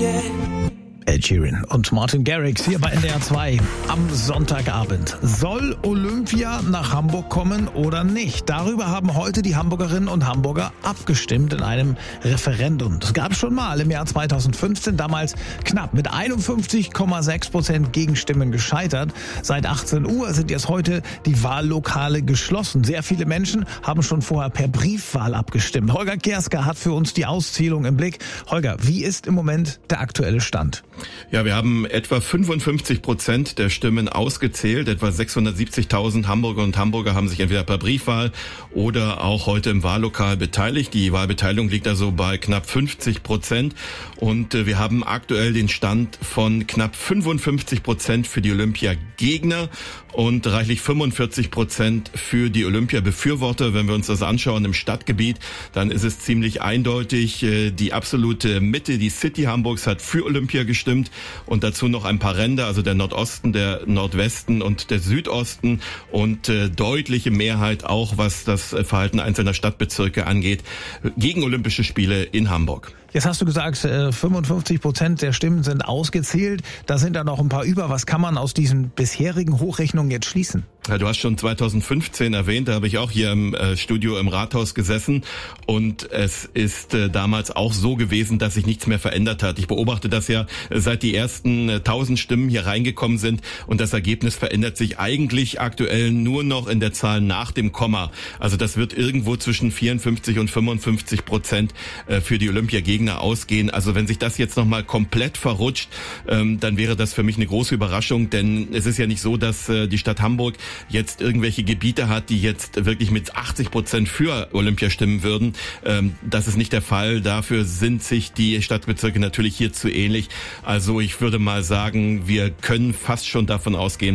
Ed Sheeran und Martin Garrix hier bei NDR 2 am Sonntagabend. Soll Olympia nach Hamburg kommen oder nicht? Darüber haben heute die Hamburgerinnen und Hamburger abgestimmt in einem Referendum. Das gab es schon mal im Jahr 2015, damals knapp mit 51,6% Gegenstimmen gescheitert. Seit 18 Uhr sind jetzt heute die Wahllokale geschlossen. Sehr viele Menschen haben schon vorher per Briefwahl abgestimmt. Holger Kerska hat für uns die Auszählung im Blick. Holger, wie ist im Moment der aktuelle Stand? Ja, wir haben etwa 55% der Stimmen ausgezählt. Etwa 670.000 Hamburger und Hamburger haben sich entweder per Briefwahl oder auch heute im Wahllokal beteiligt. Die Wahlbeteiligung liegt also bei knapp 50%. Und wir haben aktuell den Stand von knapp 55% für die Olympiagegner und reichlich 45% für die Olympiabefürworter. Wenn wir uns das anschauen im Stadtgebiet, dann ist es ziemlich eindeutig. Die absolute Mitte, die City Hamburgs, hat für Olympia gestimmt und dazu noch ein paar Ränder, also der Nordosten, der Nordwesten und der Südosten und deutliche Mehrheit auch, was das Verhalten einzelner Stadtbezirke angeht, gegen Olympische Spiele in Hamburg. Jetzt hast du gesagt, 55% der Stimmen sind ausgezählt. Da sind da noch ein paar über. Was kann man aus diesen bisherigen Hochrechnungen jetzt schließen? Ja, du hast schon 2015 erwähnt, da habe ich auch hier im Studio im Rathaus gesessen und es ist damals auch so gewesen, dass sich nichts mehr verändert hat. Ich beobachte das ja, seit die ersten 1000 Stimmen hier reingekommen sind und das Ergebnis verändert sich eigentlich aktuell nur noch in der Zahl nach dem Komma. Also das wird irgendwo zwischen 54 und 55% für die Olympiagegner ausgehen. Also wenn sich das jetzt nochmal komplett verrutscht, dann wäre das für mich eine große Überraschung, denn es ist ja nicht so, dass die Stadt Hamburg jetzt irgendwelche Gebiete hat, die jetzt wirklich mit 80% für Olympia stimmen würden. Das ist nicht der Fall. Dafür sind sich die Stadtbezirke natürlich hier zu ähnlich. Also ich würde mal sagen, wir können fast schon davon ausgehen,